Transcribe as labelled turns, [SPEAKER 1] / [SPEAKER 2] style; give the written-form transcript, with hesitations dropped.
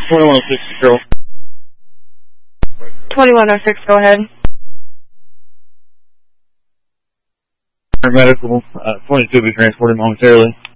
[SPEAKER 1] 2106 control.
[SPEAKER 2] 2106, go ahead.
[SPEAKER 1] Medical, 22 will be transported momentarily.